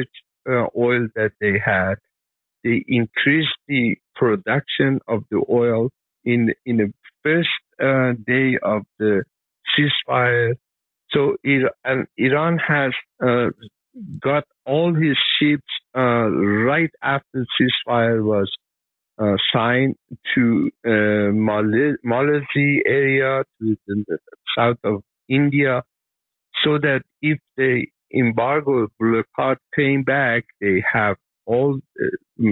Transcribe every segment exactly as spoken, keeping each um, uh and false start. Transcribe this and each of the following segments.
storage uh, oil that they had. They increased the production of the oil in in the first uh, day of the ceasefire. So Ir- and Iran has uh, got all his ships uh, right after ceasefire was uh, signed to uh, Mal- Malaysia area to the south of India, so that if the embargo blockade came back, they have all uh,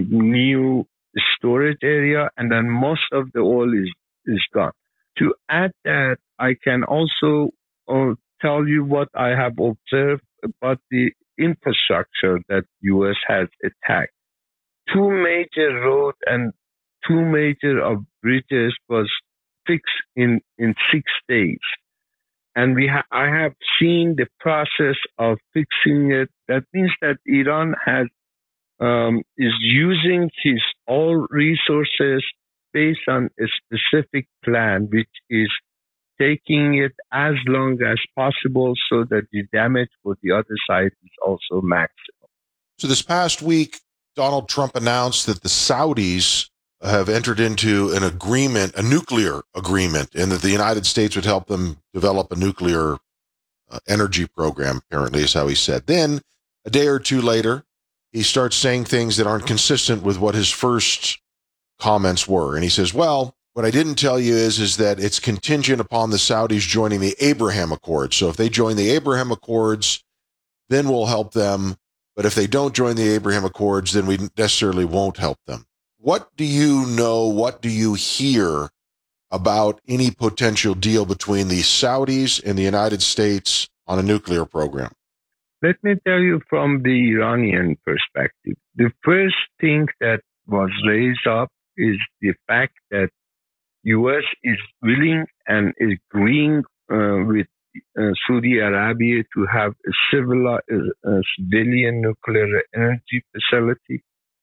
new storage area, and then most of the oil is is gone. To add that, I can also uh, tell you what I have observed about the infrastructure that U S has attacked. Two major roads and two major of bridges was fixed in in six days, and we ha- I have seen the process of fixing it. That means that Iran has um, is using his all resources based on a specific plan, which is taking it as long as possible so that the damage for the other side is also maximum. So this past week, Donald Trump announced that the Saudis have entered into an agreement, a nuclear agreement, and that the United States would help them develop a nuclear uh, energy program, apparently is how he said. Then, a day or two later, he starts saying things that aren't consistent with what his first comments were. And he says, well, what I didn't tell you is, is that it's contingent upon the Saudis joining the Abraham Accords. So if they join the Abraham Accords, then we'll help them. But if they don't join the Abraham Accords, then we necessarily won't help them. What do you know? What do you hear about any potential deal between the Saudis and the United States on a nuclear program? Let me tell you from the Iranian perspective. The first thing that was raised up is the fact that U S is willing and is agreeing uh, with uh, Saudi Arabia to have a, civil, uh, a civilian nuclear energy facility,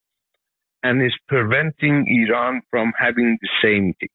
and is preventing Iran from having the same thing.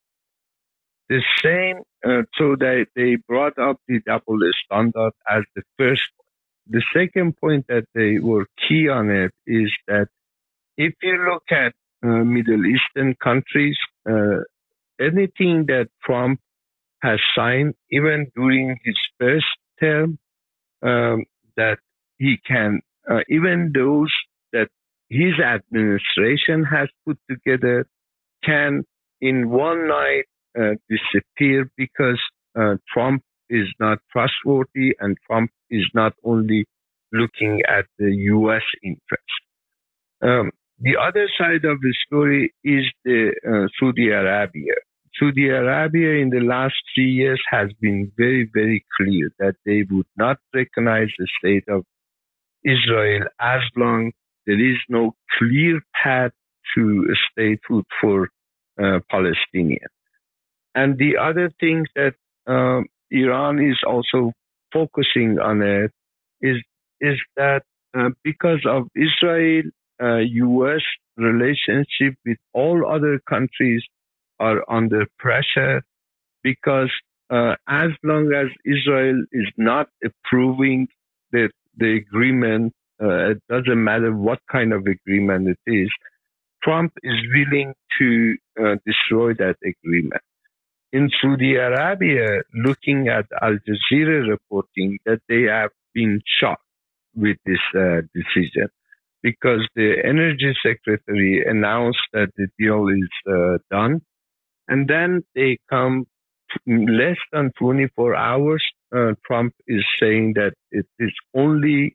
The same, uh, so they, they brought up the double standard as the first point. The second point that they were key on it is that if you look at uh, Middle Eastern countries, uh, anything that Trump has signed, even during his first term, um, that he can, uh, even those that his administration has put together, can in one night uh, disappear because uh, Trump is not trustworthy, and Trump is not only looking at the U S interest. Um, the other side of the story is the uh, Saudi Arabia. Saudi Arabia in the last three years has been very, very clear that they would not recognize the state of Israel as long there is no clear path to a statehood for uh, Palestinians. And the other thing that um, Iran is also focusing on it is is that uh, because of Israel, uh, U S relationship with all other countries are under pressure, because uh, as long as Israel is not approving the the agreement, uh, it doesn't matter what kind of agreement it is, Trump is willing to uh, destroy that agreement. In Saudi Arabia, looking at Al Jazeera reporting that they have been shocked with this uh, decision, because the energy secretary announced that the deal is uh, done, and then they come less than twenty-four hours, uh, Trump is saying that it is only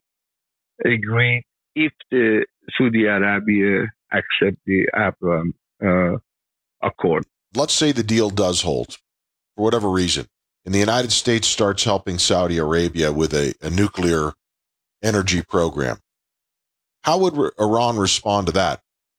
agreed if the Saudi Arabia accept the Abraham uh, Accord. Let's say the deal does hold, for whatever reason, and the United States starts helping Saudi Arabia with a, a nuclear energy program. How would re- Iran respond to that?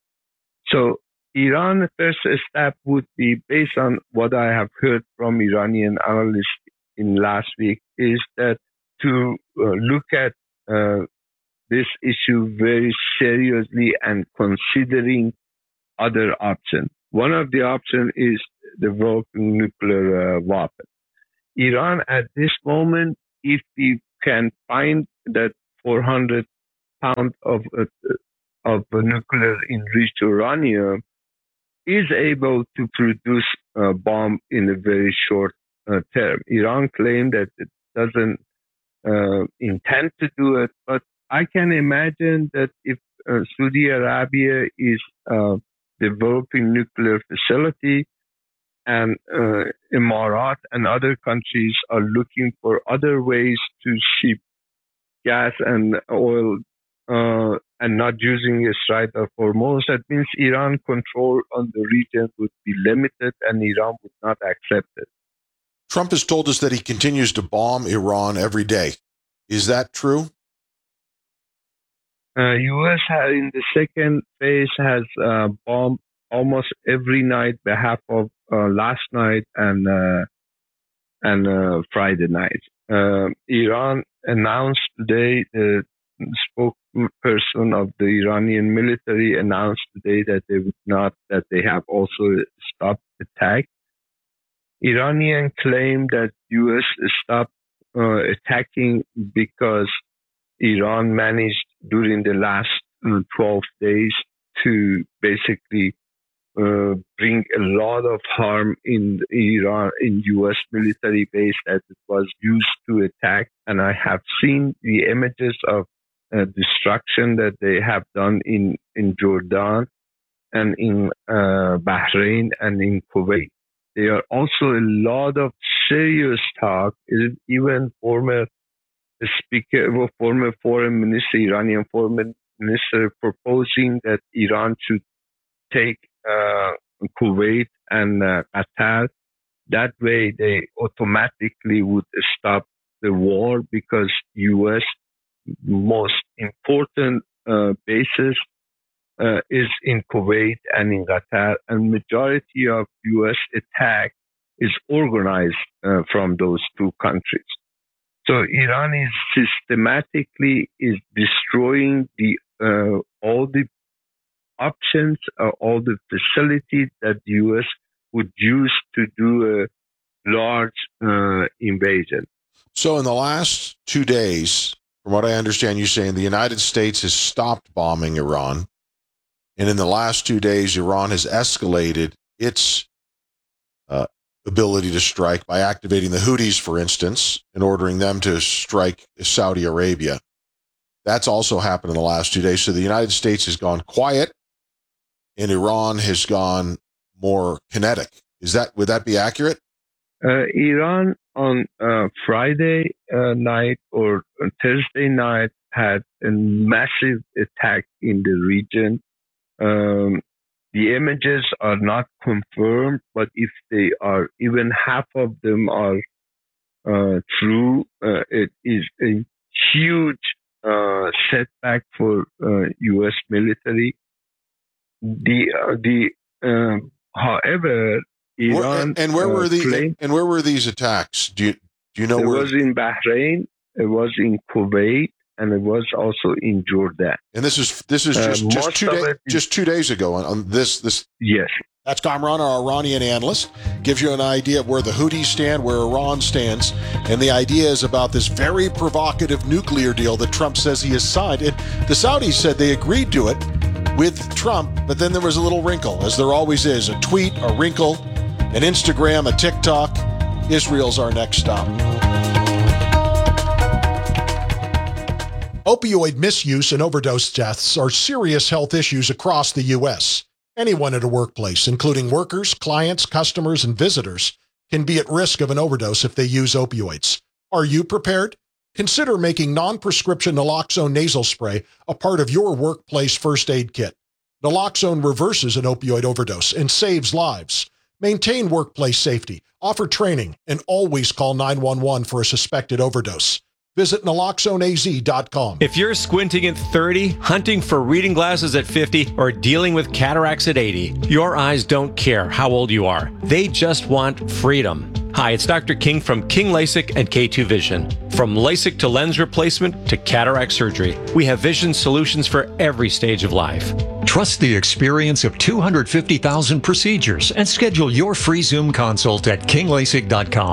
So Iran's first step would be, based on what I have heard from Iranian analysts in last week, is that to uh, look at uh, this issue very seriously and considering other options. One of the options is developing nuclear uh, weapons. Iran at this moment, if we can find that four hundred pound of uh, of nuclear enriched uranium is able to produce a bomb in a very short uh, term. Iran claimed that it doesn't uh, intend to do it, but I can imagine that if uh, Saudi Arabia is uh, developing nuclear facility and uh, Emirat and other countries are looking for other ways to ship gas and oil uh, and not using a Strait of Hormuz, that means Iran control on the region would be limited and Iran would not accept it. Trump has told us that he continues to bomb Iran every day. Is that true? Uh, U S has, in the second phase has uh, bombed almost every night, behalf of uh, last night and uh, and uh, Friday night. Uh, Iran announced today, the spokesperson of the Iranian military announced today that they would not, that they have also stopped attack. Iranian claim that U S stopped uh, attacking because Iran managed during the last uh, twelve days to basically uh, bring a lot of harm in Iran, in U S military base that it was used to attack. And I have seen the images of uh, destruction that they have done in, in Jordan and in uh, Bahrain and in Kuwait. There are also a lot of serious talk, even former speaker, well, former foreign minister, Iranian foreign minister, proposing that Iran should take uh, Kuwait and uh, Qatar. That way, they automatically would stop the war because U S most important uh, bases uh, is in Kuwait and in Qatar, and majority of U S attack is organized uh, from those two countries. So Iran is systematically is destroying the uh, all the options, uh, all the facilities that the U S would use to do a large uh, invasion. So in the last two days, from what I understand you saying, the United States has stopped bombing Iran. And in the last two days, Iran has escalated its uh, ability to strike by activating the Houthis, for instance, and ordering them to strike Saudi Arabia. That's also happened in the last two days. So the United States has gone quiet and Iran has gone more kinetic. Is that, would that be accurate? Uh, Iran on uh, Friday uh, night or Thursday night had a massive attack in the region. Um, the images are not confirmed, but if they are, even half of them are uh, true, uh, it is a huge uh, setback for uh, U S military. The uh, the uh, however, Iran where, and, and where uh, were the claimed, and where were these attacks? Do you do you know it where? It was in Bahrain, it was in Kuwait, and it was also in Jordan. And this is this is just uh, just two days is, just two days ago on, on this this. Yes. That's Kamran, our Iranian analyst, gives you an idea of where the Houthis stand, where Iran stands, and the idea is about this very provocative nuclear deal that Trump says he has signed. And the Saudis said they agreed to it with Trump, but then there was a little wrinkle, as there always is, a tweet, a wrinkle, an Instagram, a TikTok. Israel's our next stop. Opioid misuse and overdose deaths are serious health issues across the U S Anyone at a workplace, including workers, clients, customers, and visitors, can be at risk of an overdose if they use opioids. Are you prepared? Consider making non-prescription naloxone nasal spray a part of your workplace first aid kit. Naloxone reverses an opioid overdose and saves lives. Maintain workplace safety, offer training, and always call nine one one for a suspected overdose. Visit naloxone A Z dot com. If you're squinting at thirty, hunting for reading glasses at fifty, or dealing with cataracts at eighty, your eyes don't care how old you are. They just want freedom. Hi, it's Doctor King from King LASIK and K two Vision. From LASIK to lens replacement to cataract surgery, we have vision solutions for every stage of life. Trust the experience of two hundred fifty thousand procedures and schedule your free Zoom consult at king lasik dot com.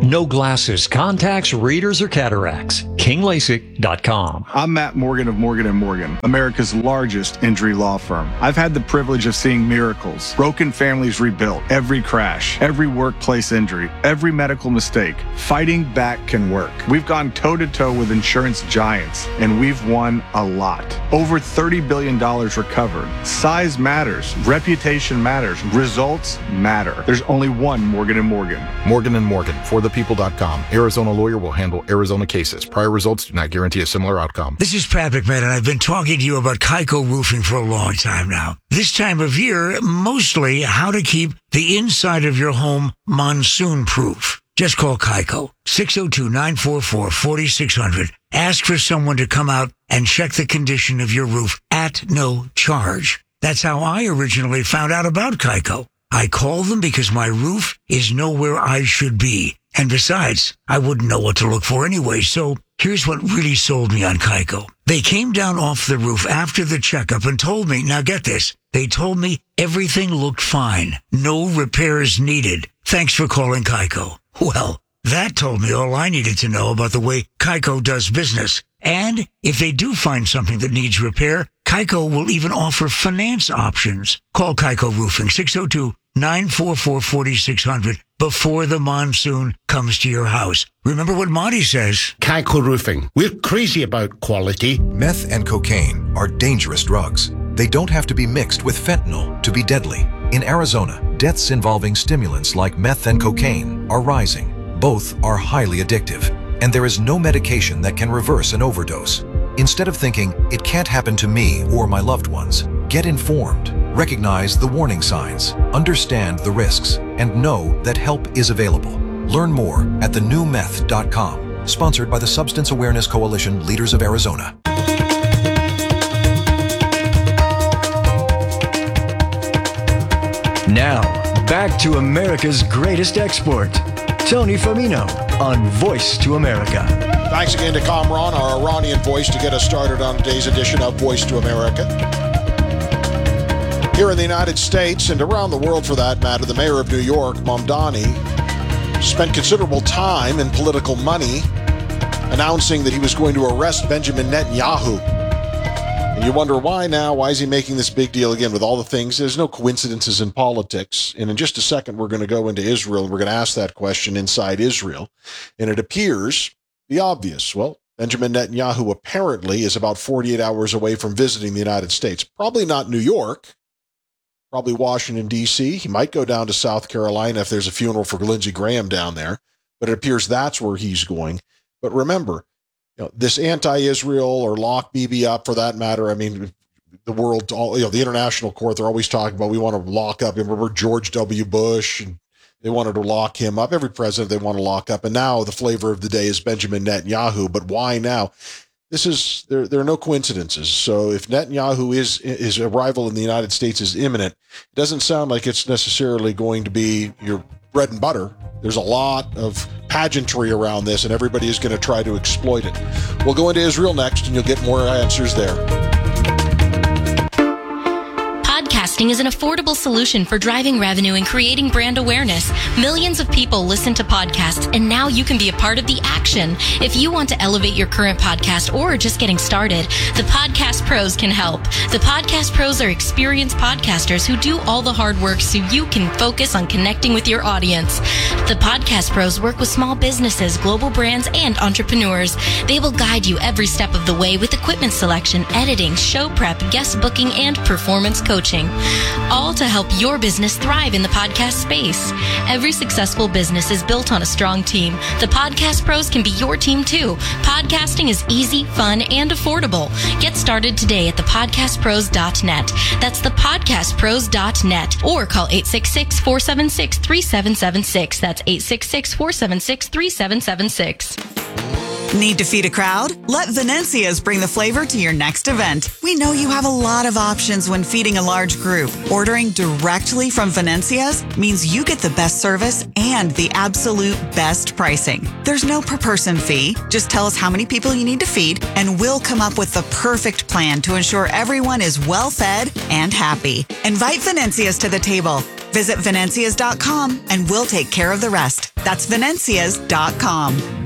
No glasses, contacts, readers, or cataracts. king lasik dot com. I'm Matt Morgan of Morgan and Morgan, America's largest injury law firm. I've had the privilege of seeing miracles, broken families rebuilt, every crash, every workplace injury, every medical mistake. Fighting back can work. We've gone toe-to-toe with insurance giants, and we've won a lot. Over thirty billion dollars recovered. Size matters. Reputation matters. Results matter. There's only one Morgan and Morgan. Morgan and Morgan, for the people dot com. Arizona lawyer will handle Arizona cases. Prior results do not guarantee a similar outcome. This is Pat McMahon, and I've been talking to you about Kaiko Roofing for a long time now. This time of year, mostly how to keep the inside of your home monsoon-proof. Just call Kaiko, six oh two, nine four four, four six zero zero. Ask for someone to come out and check the condition of your roof at no charge. That's how I originally found out about Kaiko. I called them because my roof is nowhere I should be. And besides, I wouldn't know what to look for anyway, so here's what really sold me on Kaiko. They came down off the roof after the checkup and told me, now get this, they told me everything looked fine. No repairs needed. Thanks for calling Kaiko. Well, that told me all I needed to know about the way Kaiko does business. And if they do find something that needs repair, Kaiko will even offer finance options. Call Kaiko Roofing, six oh two, nine four four, four six zero zero before the monsoon comes to your house. Remember what Monty says. Kaiko Roofing. We're crazy about quality. Meth and cocaine are dangerous drugs. They don't have to be mixed with fentanyl to be deadly. In Arizona, deaths involving stimulants like meth and cocaine are rising. Both are highly addictive, and there is no medication that can reverse an overdose. Instead of thinking, it can't happen to me or my loved ones, get informed, recognize the warning signs, understand the risks, and know that help is available. Learn more at the new meth dot com, sponsored by the Substance Awareness Coalition Leaders of Arizona. Now, back to America's greatest export, Tony Firmino on Voice to America. Thanks again to Kamran, our Iranian voice, to get us started on today's edition of Voice to America. Here in the United States, and around the world for that matter, the mayor of New York, Mamdani, spent considerable time and political money announcing that he was going to arrest Benjamin Netanyahu. And you wonder why now? Why is he making this big deal again with all the things? There's no coincidences in politics. And in just a second, we're going to go into Israel, and we're going to ask that question inside Israel. And it appears the obvious. Well, Benjamin Netanyahu apparently is about forty-eight hours away from visiting the United States. Probably not New York, probably Washington, D C. He might go down to South Carolina if there's a funeral for Lindsey Graham down there, but it appears that's where he's going. But remember, you know, this anti-Israel or lock Bibi up for that matter, I mean, the world, all, you know, the international court, they're always talking about we want to lock up. Remember George W. Bush, and they wanted to lock him up. Every president they want to lock up. And now the flavor of the day is Benjamin Netanyahu. But why now? This is, there, there are no coincidences. So if Netanyahu is, his arrival in the United States is imminent, it doesn't sound like it's necessarily going to be your bread and butter. There's a lot of pageantry around this, and everybody is going to try to exploit it. We'll go into Israel next, and you'll get more answers there. Podcasting is an affordable solution for driving revenue and creating brand awareness. Millions of people listen to podcasts, and now you can be a part of the action. If you want to elevate your current podcast or are just getting started, the Podcast Pros can help. The Podcast Pros are experienced podcasters who do all the hard work so you can focus on connecting with your audience. The Podcast Pros work with small businesses, global brands, and entrepreneurs. They will guide you every step of the way with equipment selection, editing, show prep, guest booking, and performance coaching. All to help your business thrive in the podcast space. Every successful business is built on a strong team. The Podcast Pros can be your team too. Podcasting is easy, fun, and affordable. Get started today at the podcast pros dot net. That's the podcast pros dot net. Or call eight six six, four seven six, three seven seven six. That's eight six six, four seven six, three seven seven six. Need to feed a crowd? Let Venencia's bring the flavor to your next event. We know you have a lot of options when feeding a large group. Ordering directly from Venencia's means you get the best service and the absolute best pricing. There's no per person fee. Just tell us how many people you need to feed, and we'll come up with the perfect plan to ensure everyone is well fed and happy. Invite Venencia's to the table. Visit Venencias dot com and we'll take care of the rest. That's Venencias dot com.